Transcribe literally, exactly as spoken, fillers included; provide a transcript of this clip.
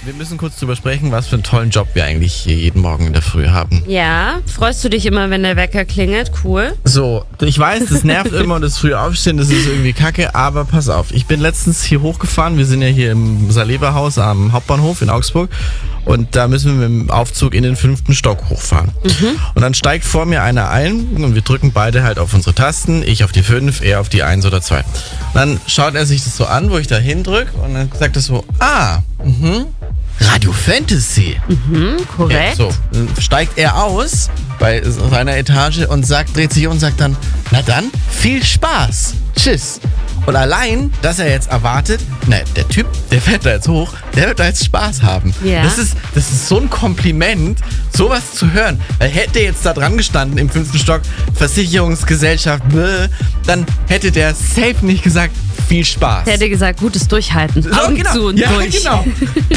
Wir müssen kurz drüber sprechen, was für einen tollen Job wir eigentlich hier jeden Morgen in der Früh haben. Ja, freust du dich immer, wenn der Wecker klingelt? Cool. So, ich weiß, das nervt immer und das frühe Aufstehen, das ist irgendwie kacke, aber pass auf. Ich bin letztens hier hochgefahren, wir sind ja hier im Saleva-Haus am Hauptbahnhof in Augsburg und da müssen wir mit dem Aufzug in den fünften Stock hochfahren. Mhm. Und dann steigt vor mir einer ein und wir drücken beide halt auf unsere Tasten, ich auf die fünf, er auf die eins oder zwei. Dann schaut er sich das so an, wo ich da hindrück und dann sagt er so, ah, mhm. Radio Fantasy. Mhm, korrekt. Ja, so, dann steigt er aus bei seiner Etage und sagt, dreht sich um und sagt dann, na dann, viel Spaß. Tschüss. Und allein, dass er jetzt erwartet, na, der Typ, der fährt da jetzt hoch, der wird da jetzt Spaß haben. Ja. Das ist, das ist so ein Kompliment, sowas zu hören. Weil hätte jetzt da dran gestanden im fünften Stock, Versicherungsgesellschaft, bläh, dann hätte der safe nicht gesagt, viel Spaß. Der hätte gesagt, gutes Durchhalten. So, Augen genau. zu und ja, durch. Genau.